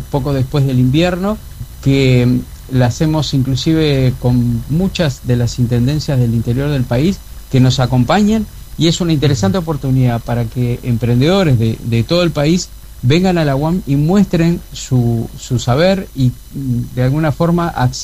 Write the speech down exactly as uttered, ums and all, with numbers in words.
poco después del invierno, que la hacemos inclusive con muchas de las intendencias del interior del país que nos acompañan, y es una interesante oportunidad para que emprendedores de, de todo el país vengan a la U A M y muestren su, su saber y de alguna forma accedan